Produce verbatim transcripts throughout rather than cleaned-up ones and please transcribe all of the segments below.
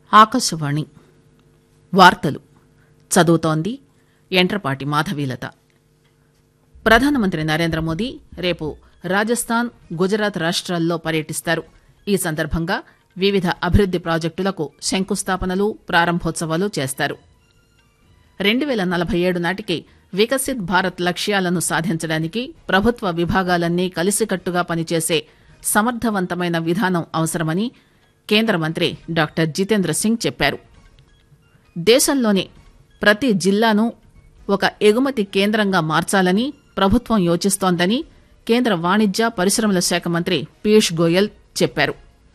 ఆకాశవాణి వార్తలు చదువుతోంది ఎంట్రపాటి మాధవీలత. ప్రధానమంత్రి నరేంద్ర మోదీ రేపు రాజస్థాన్, గుజరాత్ రాష్ట్రాల్లో పర్యటిస్తారు. ఈ సందర్భంగా వివిధ అభివృద్ది ప్రాజెక్టులకు శంకుస్థాపనలు, ప్రారంభోత్సవాలు చేస్తారు. రెండు పేల నలభై ఏడు నాటికి వికసిత్ భారత్ లక్ష్యాలను సాధించడానికి ప్రభుత్వ విభాగాలన్నీ కలిసికట్టుగా పనిచేసే సమర్థవంతమైన విధానం అవసరమని కేంద్ర మంత్రి డాక్టర్ జితేంద్ర సింగ్ చెప్పారు. దేశంలోని ప్రతి జిల్లాను ఒక ఎగుమతి కేంద్రంగా మార్చాలని ప్రభుత్వం యోచిస్తోందని కేంద్ర వాణిజ్య పరిశ్రమల శాఖ మంత్రి పీయూష్ గోయల్ చెప్పారు.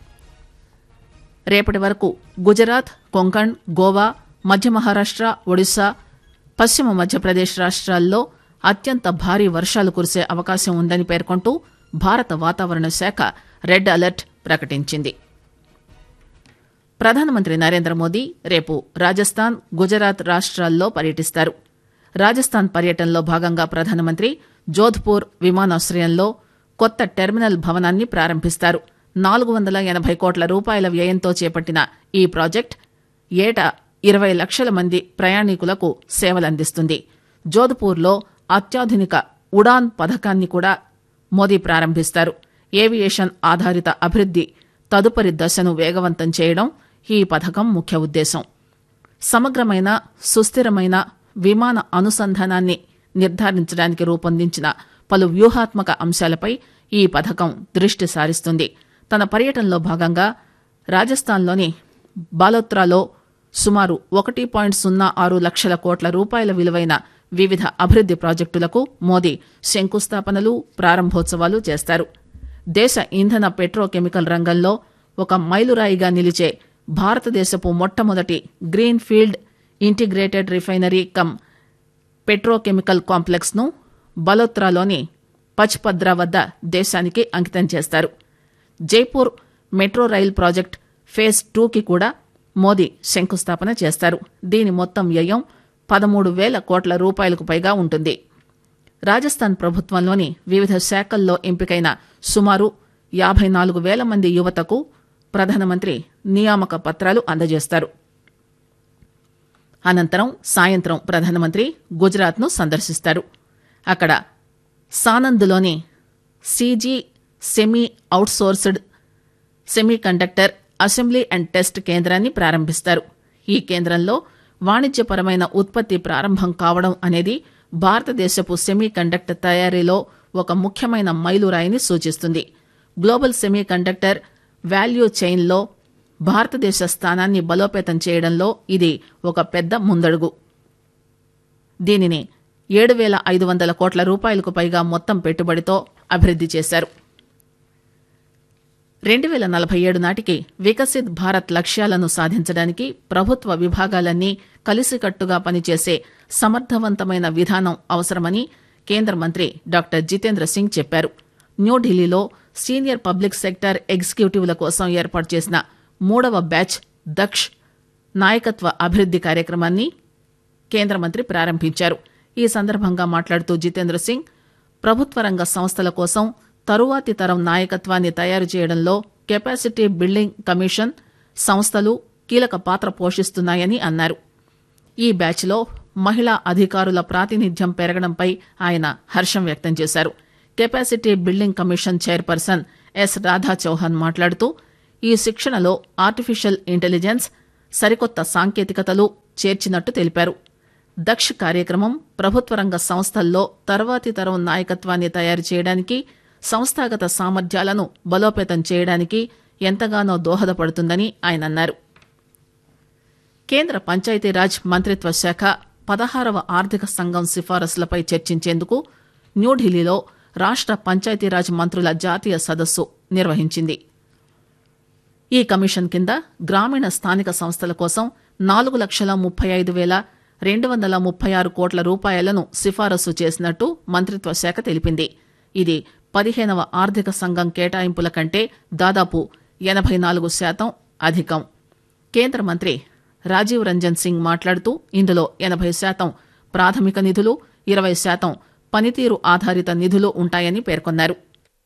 రేపటి వరకు గుజరాత్, కొంకణ్, గోవా, మధ్య మహారాష్ట, ఒడిశా, పశ్చిమ మధ్యప్రదేశ్ రాష్ట్రాల్లో అత్యంత భారీ వర్షాలు కురిసే అవకాశం ఉందని పేర్కొంటూ భారత వాతావరణ శాఖ రెడ్ అలర్ట్ ప్రకటించింది. ప్రధానమంత్రి నరేంద్ర మోదీ రేపు రాజస్థాన్, గుజరాత్ రాష్ట్రాల్లో పర్యటిస్తారు. రాజస్థాన్ పర్యటనలో భాగంగా ప్రధానమంత్రి జోధ్పూర్ విమానాశ్రయంలో కొత్త టెర్మినల్ భవనాన్ని ప్రారంభిస్తారు. నాలుగు వందల ఎనభై కోట్ల రూపాయల వ్యయంతో చేపట్టిన ఈ ప్రాజెక్టు ఏటా ఇరవై లక్షల మంది ప్రయాణికులకు సేవలందిస్తుంది. జోధ్పూర్లో అత్యాధునిక ఉడాన్ పథకాన్ని కూడా మోదీ ప్రారంభిస్తారు. ఏవియేషన్ ఆధారిత అభివృద్ది తదుపరి దశను వేగవంతం చేయడం ఈ పథకం ముఖ్య ఉద్దేశం. సమగ్రమైన, సుస్థిరమైన విమాన అనుసంధానాన్ని నిర్ధారించడానికి రూపొందించిన పలు వ్యూహాత్మక అంశాలపై ఈ పథకం దృష్టి సారిస్తుంది. తన పర్యటనలో భాగంగా రాజస్థాన్లోని బాలోత్రాలో సుమారు ఒకటి పాయింట్ సున్నా ఆరు లక్షల కోట్ల రూపాయల విలువైన వివిధ అభివృద్ది ప్రాజెక్టులకు మోదీ శంకుస్థాపనలు, ప్రారంభోత్సవాలు చేస్తారు. దేశ ఇంధన పెట్రోకెమికల్ రంగంలో ఒక మైలురాయిగా నిలిచే భారతదేశపు మొట్టమొదటి green field integrated refinery come petrochemical complex ను బలోత్రాలోని పచ్పద్రా వద్ద దేశానికి అంకితం చేస్తారు. Jaipur metro rail project phase టూకి కూడా మోదీ శంకుస్థాపన చేస్తారు. దీని మొత్తం వ్యయం పదమూడు వేల కోట్ల రూపాయలకు పైగా ఉంటుంది. రాజస్థాన్ ప్రభుత్వంలోని వివిధ శాఖల్లో ఎంపికైన సుమారు యాభై నాలుగు వేల మంది యువతకు ప్రధానమంత్రి నియామక పత్రాలు అందజేస్తారు. అనంతరం సాయంత్రం ప్రధానమంత్రి గుజరాత్ ను సందర్శిస్తారు. అక్కడ సానంద్లోని CG semi outsourced semi conductor assembly and test కేంద్రాన్ని ప్రారంభిస్తారు. ఈ కేంద్రంలో వాణిజ్యపరమైన ఉత్పత్తి ప్రారంభం కావడం అనేది భారతదేశపు సెమీ కండక్టర్ తయారీలో ఒక ముఖ్యమైన మైలురాయిని సూచిస్తుంది. గ్లోబల్ సెమీ కండక్టర్ వాల్యూ చైన్లో భారతదేశ స్థానాన్ని బలోపేతం చేయడంలో ఇది ఒక పెద్ద ముందడుగు. దీనిని ఏడు వేల ఐదు వందల కోట్ల రూపాయలకు పైగా మొత్తం పెట్టుబడితో అభివృద్ది చేశారు. రెండు వేల నలభై ఏడు నాటికి వికసిత్ భారత్ లక్ష్యాలను సాధించడానికి ప్రభుత్వ విభాగాలన్నీ కలిసికట్టుగా పనిచేసే సమర్థవంతమైన విధానం అవసరమని కేంద్ర మంత్రి డాక్టర్ జితేంద్ర సింగ్ చెప్పారు. న్యూఢిల్లీలో సీనియర్ పబ్లిక్ సెక్టార్ ఎగ్జిక్యూటివ్ల కోసం ఏర్పాటు చేసిన మూడవ బ్యాచ్ దక్ష్ నాయకత్వ అభివృద్ది కార్యక్రమాన్ని కేంద్ర మంత్రి ప్రారంభించారు. ఈ సందర్భంగా మాట్లాడుతూ జితేంద్ర సింగ్ ప్రభుత్వ రంగ సంస్థల కోసం తరువాతి తరం నాయకత్వాన్ని తయారు చేయడంలో కెపాసిటీ బిల్డింగ్ కమిషన్ సంస్థలు కీలక పాత్ర పోషిస్తున్నాయని అన్నారు. ఈ బ్యాచ్లో మహిళా అధికారుల ప్రాతినిధ్యం పెరగడంపై ఆయన హర్షం వ్యక్తం చేశారు. Capacity building commission chairperson yes Radha Chauhan మాట్లాడుతూ ఈ శిక్షణలో ఆర్టిఫిషియల్ ఇంటెలిజెన్స్, సరికొత్త సాంకేతికతలు చేర్చినట్టు తెలిపారు. దక్ష్ కార్యక్రమం ప్రభుత్వ రంగ సంస్థల్లో తర్వాతి తరం నాయకత్వాన్ని తయారు చేయడానికి, సంస్థాగత సామర్థ్యాలను బలోపేతం చేయడానికి ఎంతగానో దోహదపడుతుందని ఆయన అన్నారు. కేంద్ర పంచాయతీరాజ్ మంత్రిత్వ శాఖ పదహారవ ఆర్థిక సంఘం సిఫారసులపై చర్చించేందుకు న్యూఢిల్లీలో రాష్ట పంచాయతీరాజ్ మంత్రుల జాతీయ సదస్సు నిర్వహించింది. ఈ కమిషన్ కింద గ్రామీణ స్థానిక సంస్థల కోసం నాలుగు లక్షల ముప్పై ఐదు వేల రెండు వందల ముప్పై ఆరు కోట్ల రూపాయలను సిఫారసు చేసినట్టు మంత్రిత్వ శాఖ తెలిపింది. ఇది పదిహేనవ ఆర్థిక సంఘం కేటాయింపుల కంటే దాదాపు ఎనభై నాలుగు శాతం అధికం. కేంద్ర మంత్రి రాజీవ్ రంజన్ సింగ్ మాట్లాడుతూ ఇందులో ఎనభై శాతం ప్రాథమిక నిధులు, ఇరవై శాతం పనితీరు ఆధారిత నిధులు ఉంటాయని పేర్కొన్నారు.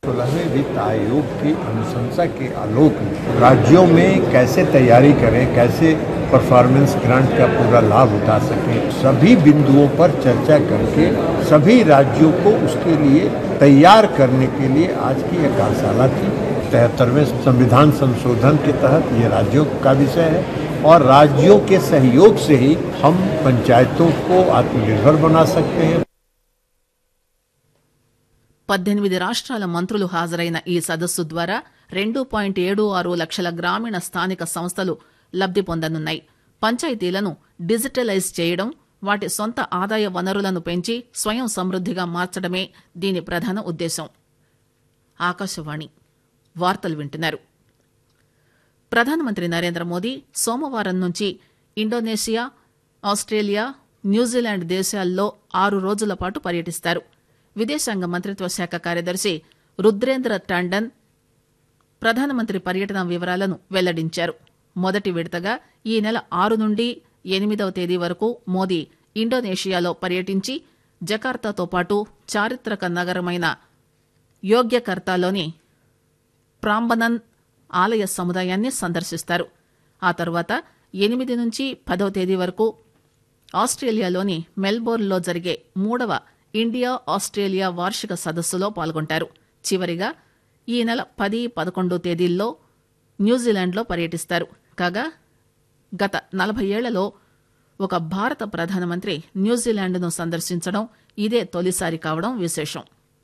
सोलहवें वित्त आयोग की अनुशंसा के आलोक में राज्यों में कैसे तैयारी करें, कैसे परफॉर्मेंस ग्रांट का पूरा लाभ उठा सकें, सभी बिंदुओं पर चर्चा करके सभी राज्यों को उसके लिए तैयार करने के लिए आज की यह कार्यशाला थी। तिहत्तरवें संविधान संशोधन के तहत ये राज्यों का विषय है और राज्यों के सहयोग से ही हम पंचायतों को आत्मनिर्भर बना सकते हैं। పద్దెనిమిది రాష్ట్రాల మంత్రులు హాజరైన ఈ సదస్సు ద్వారా రెండు పాయింట్ ఏడు ఆరు లక్షల గ్రామీణ స్థానిక సంస్థలు లబ్ది పొందనున్నాయి. పంచాయతీలను డిజిటలైజ్ చేయడం, వాటి సొంత ఆదాయ వనరులను పెంచి స్వయం సమృద్దిగా మార్చడమే దీని ప్రధాన ఉద్దేశం. ఆకాశవాణి వార్తలు వింటున్నారు. ప్రధానమంత్రి నరేంద్ర మోదీ సోమవారం నుంచి ఇండోనేషియా, ఆస్ట్రేలియా, న్యూజిలాండ్ దేశాల్లో ఆరు రోజుల పాటు పర్యటిస్తారు. విదేశాంగ మంత్రిత్వ శాఖ కార్యదర్శి రుద్రేంద్ర టాండన్ ప్రధానమంత్రి పర్యటన వివరాలను వెల్లడించారు. మొదటి విడతగా ఈ నెల ఆరు నుండి ఎనిమిదవ తేదీ వరకు మోదీ ఇండోనేషియాలో పర్యటించి జకార్తాతో పాటు చారిత్రక నగరమైన యోగ్యకర్తాలోని ప్రాంబనన్ ఆలయ సముదాయాన్ని సందర్శిస్తారు. ఆ తర్వాత ఎనిమిది నుంచి పదవ తేదీ వరకు ఆస్ట్రేలియాలోని మెల్బోర్న్లో జరిగే మూడవ ఇండియా ఆస్ట్రేలియా వార్షిక సదస్సులో పాల్గొంటారు. చివరిగా ఈ నెల పది పదకొండు తేదీల్లో న్యూజిలాండ్లో పర్యటిస్తారు. కాగా గత నలభై ఏళ్లలో ఒక భారత ప్రధానమంత్రి న్యూజిలాండ్ను సందర్శించడం ఇదే తొలిసారి కావడం విశేషం.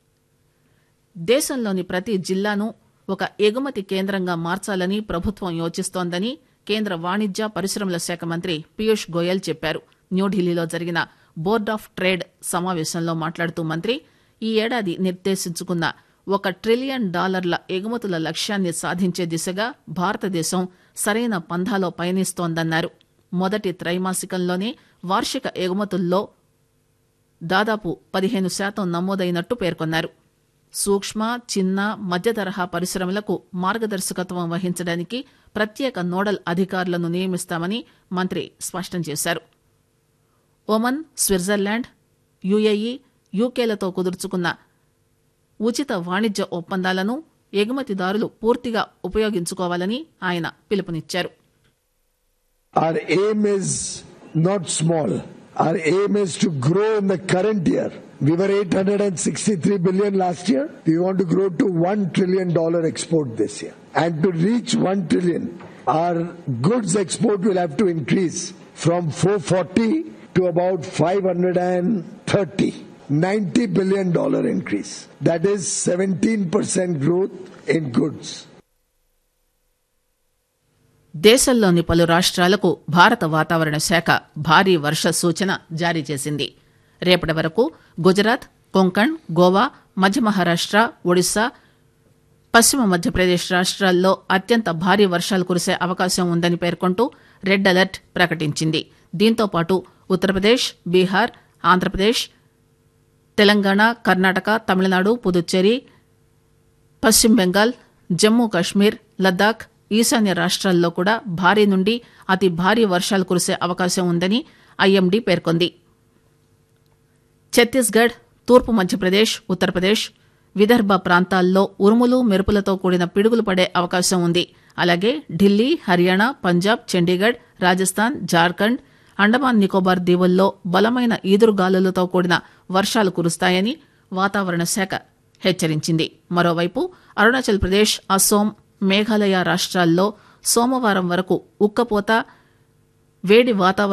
దేశంలోని ప్రతి జిల్లాను ఒక ఎగుమతి కేంద్రంగా మార్చాలని ప్రభుత్వం యోచిస్తోందని కేంద్ర వాణిజ్య పరిశ్రమల శాఖ మంత్రి పీయూష్ గోయల్ చెప్పారు. న్యూఢిల్లీలో జరిగిన బోర్డ్ ఆఫ్ ట్రేడ్ సమావేశంలో మాట్లాడుతూ మంత్రి ఈ ఏడాది నిర్దేశించుకున్న ఒక ట్రిలియన్ డాలర్ల ఎగుమతుల లక్ష్యాన్ని సాధించే దిశగా భారతదేశం సరైన పంథాలో పయనిస్తోందన్నారు. మొదటి త్రైమాసికంలోనే వార్షిక ఎగుమతుల్లో దాదాపు పదిహేను శాతం నమోదైనట్టు పేర్కొన్నారు. సూక్ష్మ, చిన్న, మధ్య తరహా పరిశ్రమలకు మార్గదర్శకత్వం వహించడానికి ప్రత్యేక నోడల్ అధికారులను నియమిస్తామని మంత్రి స్పష్టం చేశారు. ఒమన్, స్విట్జర్లాండ్, యుఏఈ, యూకేలతో కుదుర్చుకున్న ఉచిత వాణిజ్య ఒప్పందాలను ఎగుమతిదారులు పూర్తిగా ఉపయోగించుకోవాలని ఆయన పిలుపునిచ్చారు. Our aim is not small. Our aim is to grow in the current year. We were eight hundred sixty-three billion last year. We want to grow to one trillion dollar export this year. And to reach one trillion, our goods export will have to increase from four hundred forty to about five hundred thirty. ninety billion dollar increase. That is seventeen percent growth in goods. దేశంలోని పలు రాష్ట్రాలకు భారత వాతావరణ శాఖ భారీ వర్ష సూచన జారీ చేసింది. రేపటి వరకు గుజరాత్, కొంకణ్, గోవా, మధ్య మహారాష్ట్ర, ఒడిశా, పశ్చిమ మధ్యప్రదేశ్ రాష్ట్రాల్లో అత్యంత భారీ వర్షాలు కురిసే అవకాశం ఉందని పేర్కొంటూ రెడ్ అలర్ట్ ప్రకటించింది. దీంతో పాటు ఉత్తరప్రదేశ్, బీహార్, ఆంధ్రప్రదేశ్, తెలంగాణ, కర్ణాటక, తమిళనాడు, పుదుచ్చేరి, పశ్చిమ బెంగాల్, జమ్మూ కశ్మీర్, లద్దాఖ్, ఈశాన్య రాష్ట్రాల్లో కూడా భారీ నుండి అతి భారీ వర్షాలు కురిసే అవకాశం ఉందని ఐఎండీ పేర్కొంది. ఛత్తీస్గఢ్, తూర్పు మధ్యప్రదేశ్, ఉత్తరప్రదేశ్, విదర్భ ప్రాంతాల్లో ఉరుములు, మెరుపులతో కూడిన పిడుగులు పడే అవకాశం ఉంది. అలాగే ఢిల్లీ, హర్యానా, పంజాబ్, చండీగఢ్, రాజస్థాన్, జార్ఖండ్, అండమాన్ నికోబార్ దీవుల్లో బలమైన ఈదురుగాలులతో కూడిన వర్షాలు కురుస్తాయని వాతావరణ శాఖ హెచ్చరించింది. మరోవైపు అరుణాచల్ ప్రదేశ్, అస్సోం, మేఘాలయ రాష్ట్రాల్లో సోమవారం వరకు ఉక్కపోత, వేడి వాతావరణం